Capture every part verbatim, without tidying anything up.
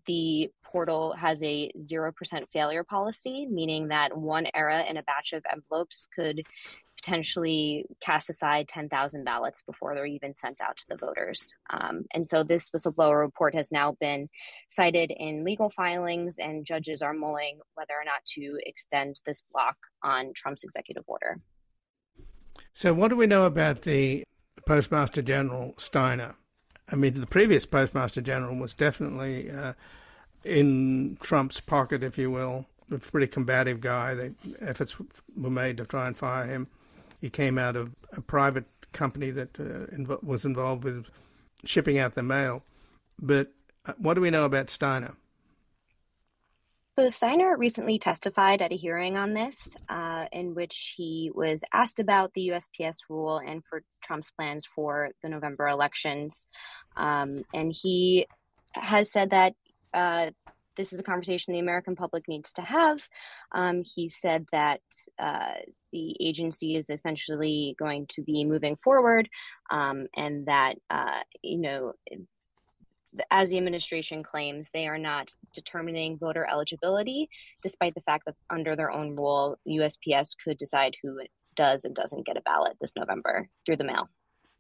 the portal has a zero percent failure policy, meaning that one error in a batch of envelopes could potentially cast aside ten thousand ballots before they're even sent out to the voters. Um, and so this whistleblower report has now been cited in legal filings, and judges are mulling whether or not to extend this block on Trump's executive order. So what do we know about the Postmaster General Steiner? I mean, the previous Postmaster General was definitely uh, in Trump's pocket, if you will. A pretty combative guy. The efforts were made to try and fire him. He came out of a private company that uh, inv- was involved with shipping out the mail. But uh, what do we know about Steiner? So Steiner recently testified at a hearing on this, uh, in which he was asked about the U S P S rule and for Trump's plans for the November elections. Um, and he has said that uh, this is a conversation the American public needs to have. Um, he said that uh, the agency is essentially going to be moving forward, um, and that, uh, you know, as the administration claims, they are not determining voter eligibility, despite the fact that under their own rule, U S P S could decide who does and doesn't get a ballot this November through the mail.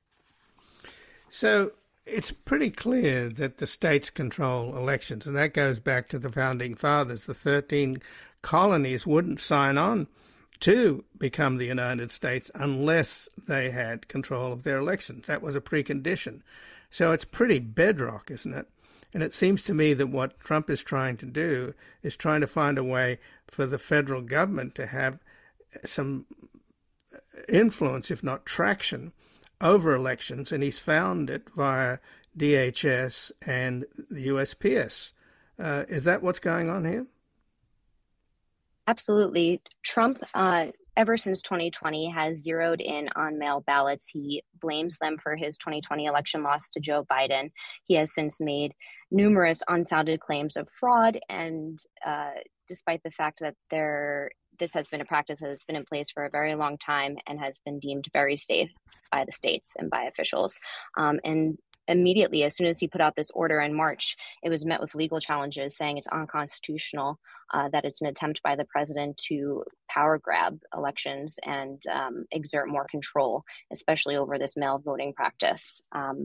So it's pretty clear that the states control elections, and that goes back to the Founding Fathers. The thirteen colonies wouldn't sign on to become the United States unless they had control of their elections. That was a precondition. So it's pretty bedrock, isn't it? And it seems to me that what Trump is trying to do is trying to find a way for the federal government to have some influence, if not traction, over elections, and he's found it via D H S and the U S P S. Uh, is that what's going on here? Absolutely. Trump, uh, ever since twenty twenty, has zeroed in on mail ballots. He blames them for his twenty twenty election loss to Joe Biden. He has since made numerous unfounded claims of fraud, and uh, despite the fact that there, this has been a practice that has been in place for a very long time and has been deemed very safe by the states and by officials. Um, and immediately, as soon as he put out this order in March, it was met with legal challenges saying it's unconstitutional, uh, that it's an attempt by the president to power grab elections and um, exert more control, especially over this mail voting practice. Um,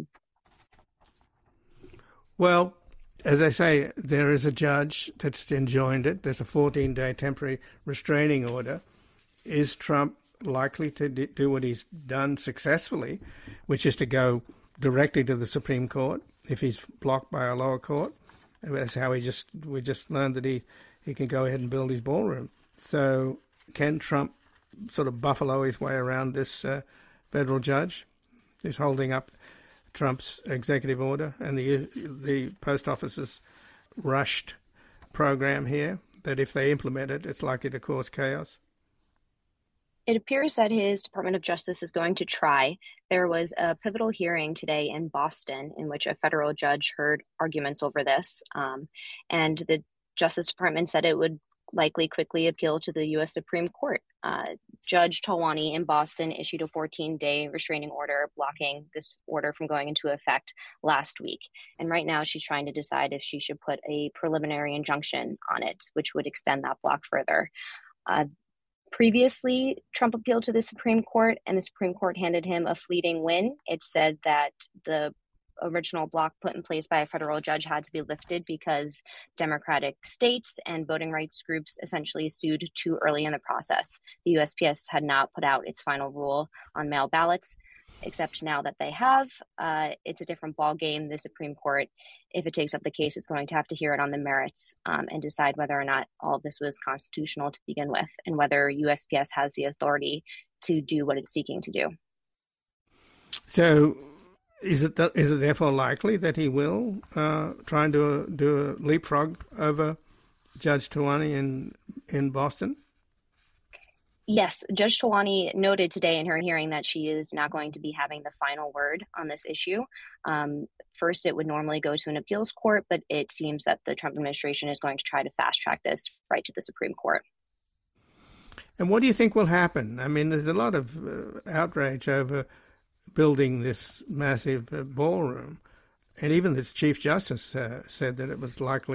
well, as I say, there is a judge that's enjoined it. There's a fourteen-day temporary restraining order. Is Trump likely to do what he's done successfully, which is to go directly to the Supreme Court if he's blocked by a lower court? That's how he just we just learned that he, he can go ahead and build his ballroom. So can Trump sort of buffalo his way around this uh, federal judge who's holding up Trump's executive order and the the post office's rushed program here, that if they implement it, it's likely to cause chaos? It appears that his Department of Justice is going to try. There was a pivotal hearing today in Boston in which a federal judge heard arguments over this. Um, and the Justice Department said it would likely quickly appeal to the U S Supreme Court. Uh, Judge Talwani in Boston issued a fourteen-day restraining order blocking this order from going into effect last week. And right now she's trying to decide if she should put a preliminary injunction on it, which would extend that block further. Uh, Previously, Trump appealed to the Supreme Court, and the Supreme Court handed him a fleeting win. It said that the original block put in place by a federal judge had to be lifted because Democratic states and voting rights groups essentially sued too early in the process. The U S P S had not put out its final rule on mail ballots, except now that they have. Uh, it's a different ballgame. The Supreme Court, if it takes up the case, is going to have to hear it on the merits um, and decide whether or not all of this was constitutional to begin with, and whether U S P S has the authority to do what it's seeking to do. So is it th- is it therefore likely that he will uh, try and do a, do a leapfrog over Judge Talwani in in Boston? Yes, Judge Talwani noted today in her hearing that she is not going to be having the final word on this issue. Um, first, it would normally go to an appeals court, but it seems that the Trump administration is going to try to fast track this right to the Supreme Court. And what do you think will happen? I mean, there's a lot of uh, outrage over building this massive uh, ballroom. And even the Chief Justice uh, said that it was likely